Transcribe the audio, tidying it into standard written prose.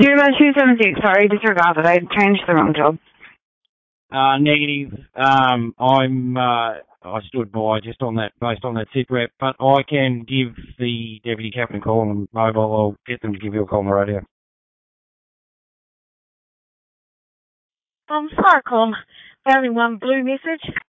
0276, sorry, disregard it. I changed the wrong job. Negative. I stood by just on that, based on that sit rep, but I can give the deputy captain a call on mobile. I'll get them to give you a call on the radio. Sorry, Colin. Only one blue message.